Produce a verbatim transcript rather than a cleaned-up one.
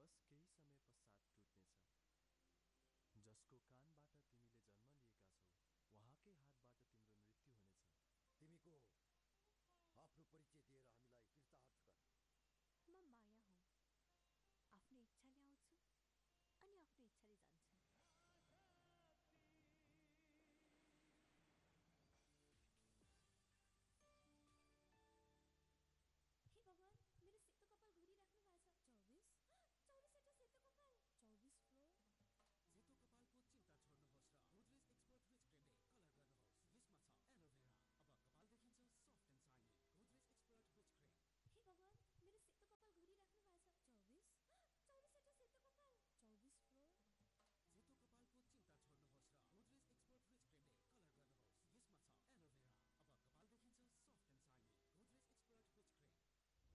बस केही समय पश्चात टुट्नेछ। जसको कानबाट तिमीले जन्म लिएका छौ उहाँकै हातबाट तिम्रो मृत्यु हुनेछ। तिमी को हो? आफ्नो परिचय दिएर हामीलाई कृतार्थ गर। म माया हुँ। आफ्नो इच्छाले आउँछु अनि आफ्नो इच्छाले जान्छु।